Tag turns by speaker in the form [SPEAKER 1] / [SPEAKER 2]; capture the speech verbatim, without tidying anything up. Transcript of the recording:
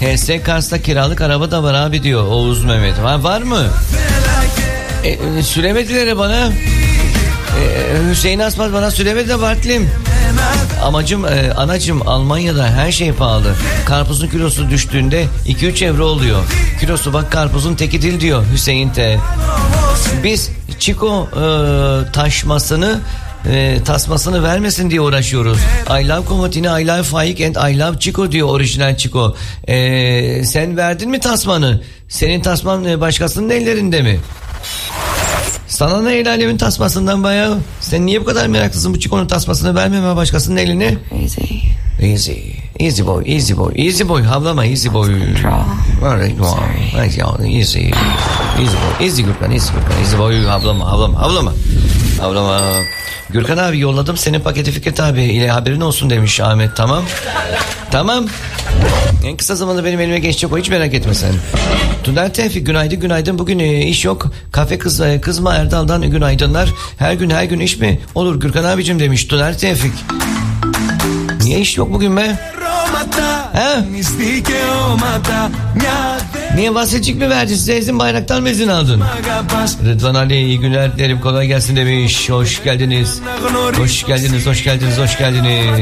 [SPEAKER 1] H S Kars'ta kiralık araba da var abi diyor Oğuz Mehmet. Var, var mı? E, süremediler bana. E, Hüseyin Asmaz bana süremedi de Bartlim. Amacım e, anacım Almanya'da her şey pahalı. Karpuzun kilosu düştüğünde iki üç euro oluyor. Kilosu bak karpuzun teki değil diyor Hüseyin T. Biz çiko e, taşmasını e, tasmasını vermesin diye uğraşıyoruz. I love Komotini, I love Faik and I love Çiko diyor orijinal Çiko. E, sen verdin mi tasmanı? Senin tasman başkasının ellerinde mi? Sana ne el alemin tasmasından bayağı? Sen niye bu kadar meraklısın bu Çiko'nun tasmasını vermeme başkasının eline?
[SPEAKER 2] Easy.
[SPEAKER 1] Easy. Easy boy, easy boy, easy boy, havlama easy boy. Alright, easy, easy, easy boy, easy Gürkan, easy Gürkan, easy boy, havlama, havlama, havlama, havlama. Gürkan abi yolladım senin paketi Fikret abi ile haberin olsun demiş Ahmet, tamam. Tamam. En kısa zamanda benim elime geçecek o, hiç merak etme sen. Tünel Tevfik günaydın günaydın, bugün e, iş yok. Kafe kız, e, kızma Erdal'dan günaydınlar. Her gün her gün iş mi olur Gürkan abicim demiş Tünel Tevfik. Niye iş yok bugün be? He? Niye bahsedecek mi verdi size, izin bayraktan mı izin aldın? Rıdvan Ali iyi günler derim, kolay gelsin demiş. Hoş geldiniz. Hoş geldiniz, hoş geldiniz, hoş geldiniz.